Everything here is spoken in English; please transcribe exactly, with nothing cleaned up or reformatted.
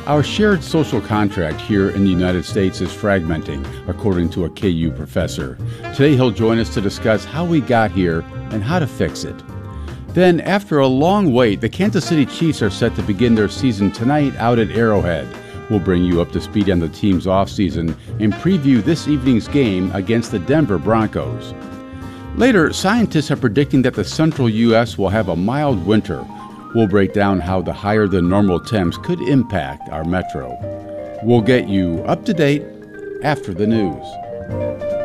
Our shared social contract here in the United States is fragmenting, according to a K U professor. Today he'll join us to discuss how we got here and how to fix it. Then, after a long wait, the Kansas City Chiefs are set to begin their season tonight out at Arrowhead. We'll bring you up to speed on the team's offseason and preview this evening's game against the Denver Broncos. Later, scientists are predicting that the central U S will have a mild winter. We'll break down how the higher-than-normal temps could impact our metro. We'll get you up to date after the news.